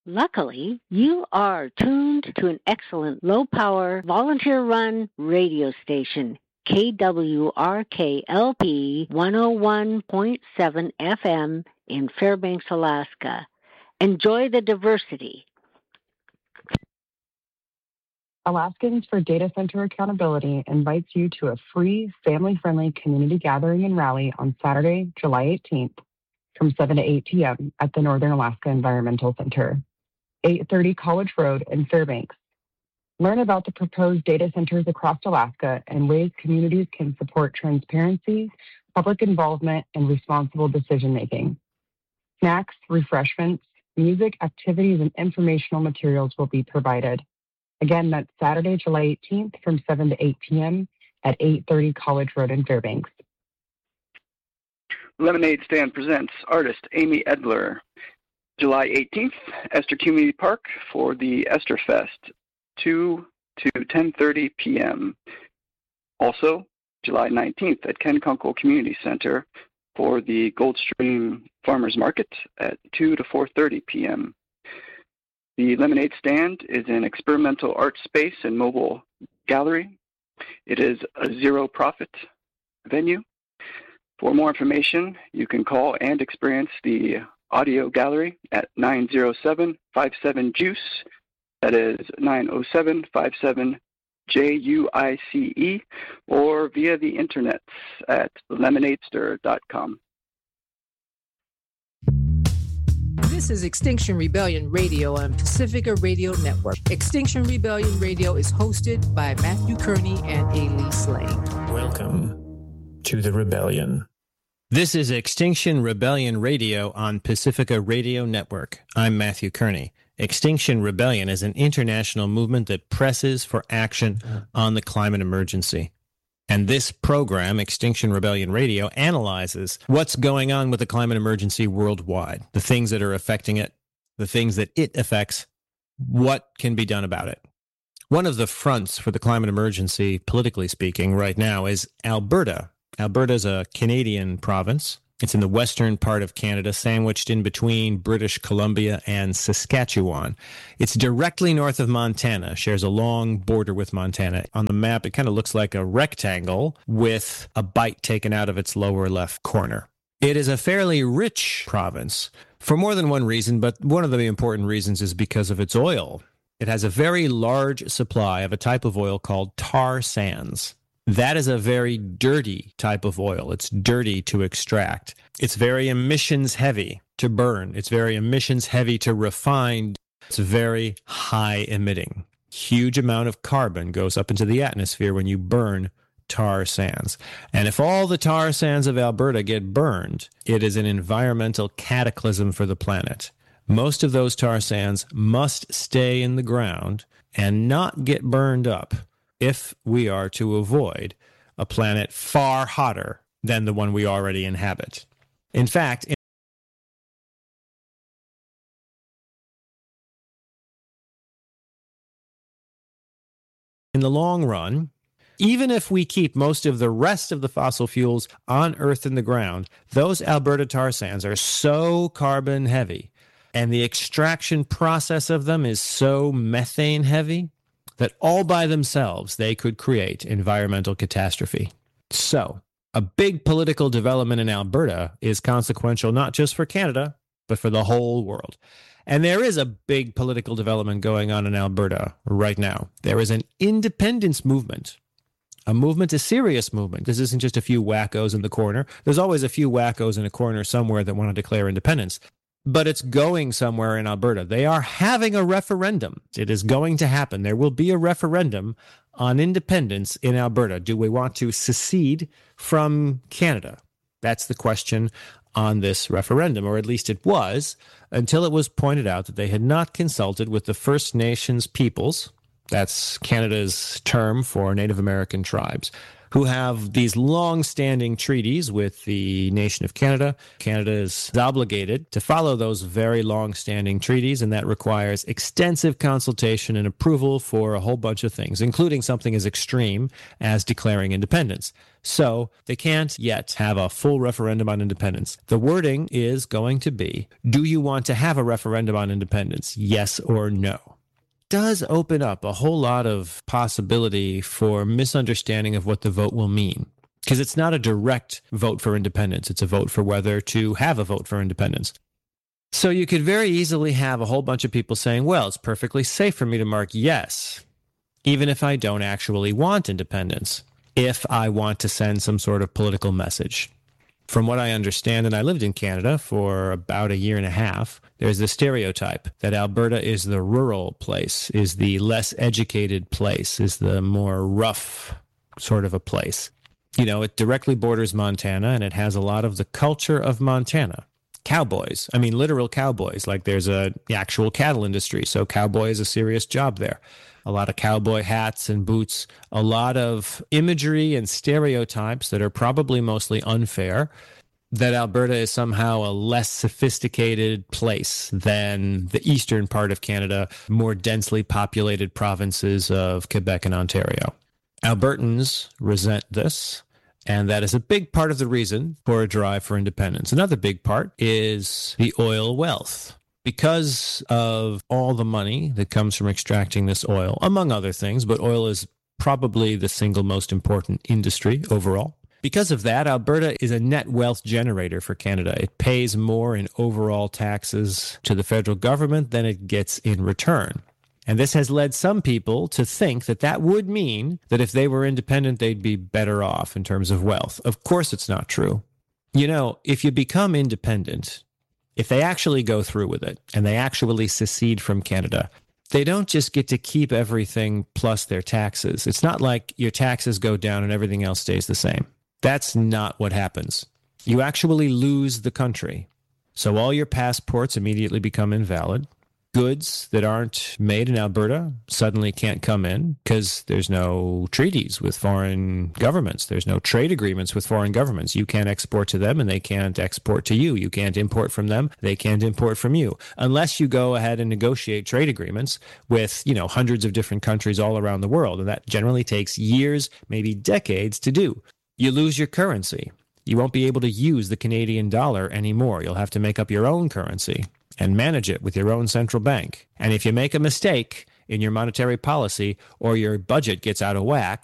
Luckily, you are tuned to an excellent low-power, volunteer-run radio station, KWRKLP 101.7 FM in Fairbanks, Alaska. Enjoy the diversity. Alaskans for Data Center Accountability invites you to a free, family-friendly community gathering and rally on Saturday, July 18th from 7 to 8 p.m. at the Northern Alaska Environmental Center, 830 College Road in Fairbanks. Learn about the proposed data centers across Alaska and ways communities can support transparency, public involvement, and responsible decision-making. Snacks, refreshments, music, activities, and informational materials will be provided. Again, that's Saturday, July 18th from 7 to 8 p.m. at 830 College Road in Fairbanks. Lemonade Stand presents artist Amy Edler, July 18th, Esther Community Park for the Esther Fest, 2 to 10:30 p.m. Also, July 19th at Ken Kunkel Community Center for the Goldstream Farmers Market at 2 to 4:30 p.m. The Lemonade Stand is an experimental art space and mobile gallery. It is a zero-profit venue. For more information, you can call and experience the audio gallery at 907-57-JUICE. That is 907-57-JUICE, or via the internet at lemonadestir.com. This is Extinction Rebellion Radio on Pacifica Radio Network. Extinction Rebellion Radio is hosted by Matthew Kearney and Ailey Slane. Welcome to the rebellion. This is Extinction Rebellion Radio on Pacifica Radio Network. I'm Matthew Kearney. Extinction Rebellion is an international movement that presses for action on the climate emergency. And this program, Extinction Rebellion Radio, analyzes what's going on with the climate emergency worldwide, the things that are affecting it, the things that it affects, what can be done about it. One of the fronts for the climate emergency, politically speaking, right now is Alberta. Alberta is a Canadian province. It's in the western part of Canada, sandwiched in between British Columbia and Saskatchewan. It's directly north of Montana, shares a long border with Montana. On the map, it kind of looks like a rectangle with a bite taken out of its lower left corner. It is a fairly rich province for more than one reason, but one of the important reasons is because of its oil. It has a very large supply of a type of oil called tar sands. That is a very dirty type of oil. It's dirty to extract. It's very emissions heavy to burn. It's very emissions heavy to refine. It's very high emitting. Huge amount of carbon goes up into the atmosphere when you burn tar sands. And if all the tar sands of Alberta get burned, it is an environmental cataclysm for the planet. Most of those tar sands must stay in the ground and not get burned up if we are to avoid a planet far hotter than the one we already inhabit. In fact, in the long run, even if we keep most of the rest of the fossil fuels on Earth in the ground, those Alberta tar sands are so carbon heavy, and the extraction process of them is so methane heavy, that all by themselves, they could create environmental catastrophe. So, a big political development in Alberta is consequential not just for Canada, but for the whole world. And there is a big political development going on in Alberta right now. There is an independence movement, a serious movement. This isn't just a few wackos in the corner. There's always a few wackos in a corner somewhere that want to declare independence. But it's going somewhere in Alberta. They are having a referendum. It is going to happen. There will be a referendum on independence in Alberta. Do we want to secede from Canada? That's the question on this referendum, or at least it was, until it was pointed out that they had not consulted with the First Nations peoples. That's Canada's term for Native American tribes. who have these long-standing treaties with the nation of Canada. Canada is obligated to follow those very long-standing treaties, and that requires extensive consultation and approval for a whole bunch of things, including something as extreme as declaring independence. So they can't yet have a full referendum on independence. The wording is going to be, do you want to have a referendum on independence? Yes or no? Does open up a whole lot of possibility for misunderstanding of what the vote will mean. Because it's not a direct vote for independence. It's a vote for whether to have a vote for independence. So you could very easily have a whole bunch of people saying, well, it's perfectly safe for me to mark yes, even if I don't actually want independence, if I want to send some sort of political message. From what I understand, and I lived in Canada for about a year and a half, there's the stereotype that Alberta is the rural place, is the less educated place, is the more rough sort of a place. You know, it directly borders Montana, and it has a lot of the culture of Montana. Cowboys, I mean, literal cowboys, like there's a actual cattle industry, so cowboy is a serious job there. A lot of cowboy hats and boots, a lot of imagery and stereotypes that are probably mostly unfair, that Alberta is somehow a less sophisticated place than the eastern part of Canada, more densely populated provinces of Quebec and Ontario. Albertans resent this, and that is a big part of the reason for a drive for independence. Another big part is the oil wealth. Because of all the money that comes from extracting this oil, among other things, but oil is probably the single most important industry overall. Because of that, Alberta is a net wealth generator for Canada. It pays more in overall taxes to the federal government than it gets in return. And this has led some people to think that that would mean that if they were independent, they'd be better off in terms of wealth. Of course, it's not true. You know, if you become independent, if they actually go through with it and they actually secede from Canada, they don't just get to keep everything plus their taxes. It's not like your taxes go down and everything else stays the same. That's not what happens. You actually lose the country. So all your passports immediately become invalid. Goods that aren't made in Alberta suddenly can't come in because there's no treaties with foreign governments. There's no trade agreements with foreign governments. You can't export to them and they can't export to you. You can't import from them. They can't import from you. Unless you go ahead and negotiate trade agreements with, hundreds of different countries all around the world. And that generally takes years, maybe decades to do. You lose your currency. You won't be able to use the Canadian dollar anymore. You'll have to make up your own currency and manage it with your own central bank. And if you make a mistake in your monetary policy or your budget gets out of whack,